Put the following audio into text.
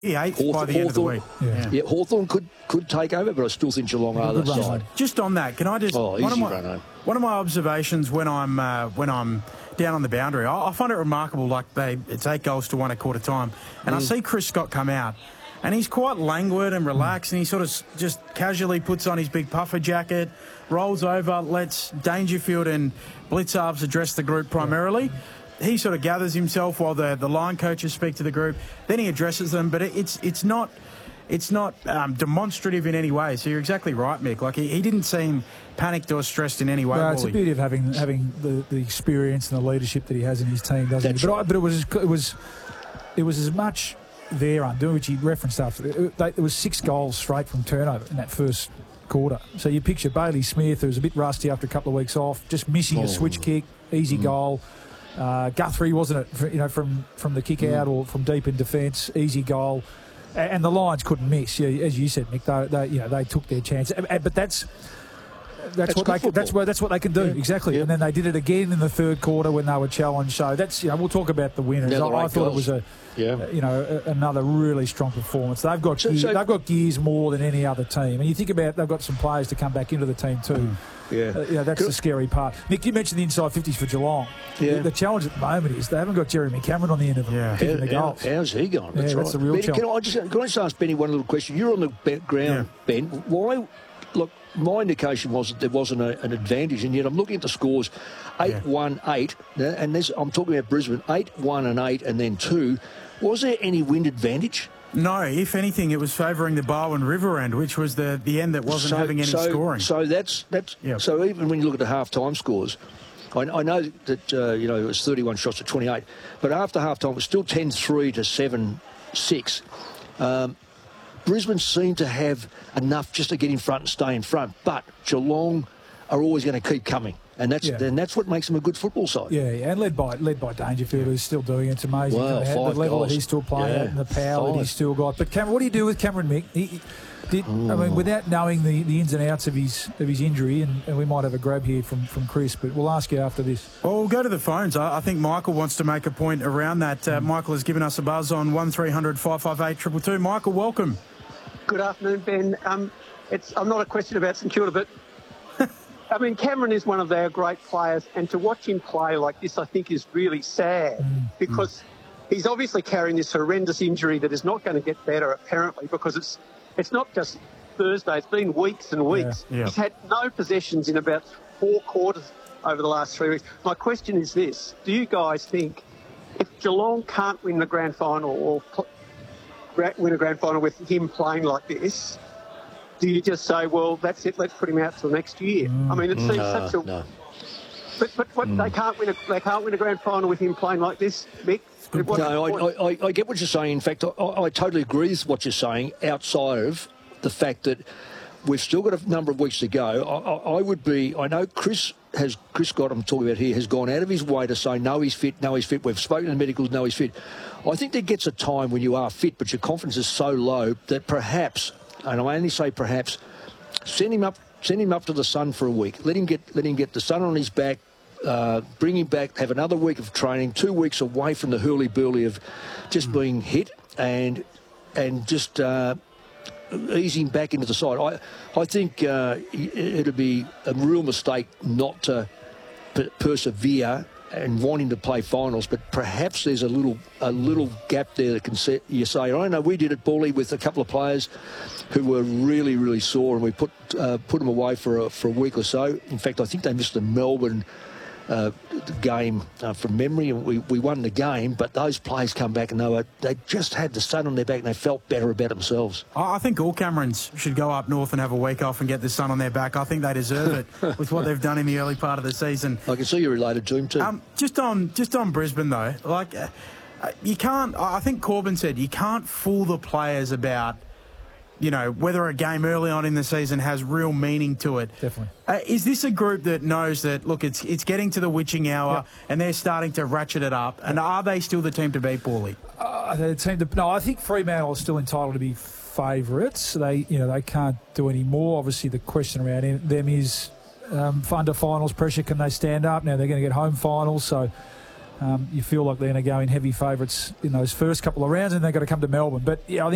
8th by the end of the week. Yeah, Hawthorn could take over, but I still think Geelong are the side. Just on that, can I just... One of my observations when I'm down on the boundary, I find it remarkable, like it's 8 goals to 1 at quarter time, and I see Chris Scott come out, and he's quite languid and relaxed, and he sort of just casually puts on his big puffer jacket, rolls over, lets Dangerfield and Blitzarves address the group primarily. He sort of gathers himself while the line coaches speak to the group. Then he addresses them, but it's not demonstrative in any way. So you're exactly right, Mick. Like he didn't seem panicked or stressed in any way. No, it's the beauty of having the experience and the leadership that he has in his team, doesn't he? But it was as much their undoing, which he referenced after. There was 6 goals straight from turnover in that first quarter. So you picture Bailey Smith, who was a bit rusty after a couple of weeks off, just missing a switch kick, easy goal. Guthrie, wasn't it? From the kick out or from deep in defence, easy goal, and the Lions couldn't miss. Yeah, as you said, Mick, they took their chance. But that's what they can do exactly. Yeah. And then they did it again in the third quarter when they were challenged. So that's we'll talk about the winners. I thought it was another really strong performance. They've got gears more than any other team, and you think about they've got some players to come back into the team too. That's the scary part. Mick, you mentioned the inside 50s for Geelong. Yeah. The challenge at the moment is they haven't got Jeremy Cameron on the end of them. The goals. How's he going? That's the real challenge. Can I just ask Benny one little question? You're on the ground, Ben. Why? Look, my indication was that there wasn't an advantage, and yet I'm looking at the scores: 8-1-8, and I'm talking about Brisbane 8-1 and 8, and then 2. Was there any wind advantage? No, if anything, it was favouring the Barwon River end, which was the end that wasn't having any scoring. So that's so even when you look at the half-time scores, I know that it was 31 shots to 28, but after half-time it was still 10-3 to 7-6. Brisbane seemed to have enough just to get in front and stay in front, but Geelong are always going to keep coming. And that's what makes them a good football side. And led by Dangerfield, who's still doing it. It's amazing. Wow, the level goals. that he's still playing at and the power that he's still got. But Cameron, what do you do with Cameron, Mick? Without knowing the ins and outs of his injury, and we might have a grab here from Chris, but we'll ask you after this. Well, we'll go to the phones. I think Michael wants to make a point around that. Michael has given us a buzz on 1300 558 222. Michael, welcome. Good afternoon, Ben. I'm not a question about St Kilda, but Cameron is one of our great players, and to watch him play like this, I think, is really sad because he's obviously carrying this horrendous injury that is not going to get better, apparently, because it's not just Thursday, it's been weeks and weeks. Yeah. He's had no possessions in about 4 quarters over the last 3 weeks. My question is this: do you guys think if Geelong can't win the grand final or win a grand final with him playing like this, do you just say, well, that's it, let's put him out till next year? It seems such a... No. But they can't win a grand final with him playing like this, Mick? No, I get what you're saying. In fact, I totally agree with what you're saying outside of the fact that we've still got a number of weeks to go. I know Chris Scott, I'm talking about here, has gone out of his way to say, no, he's fit. We've spoken to the medicals, no, he's fit. I think there gets a time when you are fit, but your confidence is so low that perhaps, and I only say perhaps, send him up to the sun for a week. Let him get the sun on his back. Bring him back. Have another week of training. 2 weeks away from the hurly-burly of just being hit, and just ease him back into the side. I think it'd be a real mistake not to persevere and want him to play finals, but perhaps there's a little gap there that can set you say, I know we did it, Paulie, with a couple of players who were really, really sore, and we put them away for a week or so. In fact, I think they missed the Melbourne game from memory, and we won the game, but those players come back and they just had the sun on their back and they felt better about themselves. I think all Camerons should go up north and have a week off and get the sun on their back. I think they deserve it with what they've done in the early part of the season. I can see you're related to him too. Just on Brisbane though, you can't. I think Corbin said you can't fool the players about whether a game early on in the season has real meaning to it. Definitely. Is this a group that knows that, look, it's getting to the witching hour and they're starting to ratchet it up? And are they still the team to beat, Paulie? I think Fremantle are still entitled to be favourites. They can't do any more. Obviously, the question around them is under finals pressure, can they stand up? Now they're going to get home finals, so you feel like they're going to go in heavy favourites in those first couple of rounds, and they've got to come to Melbourne. But I think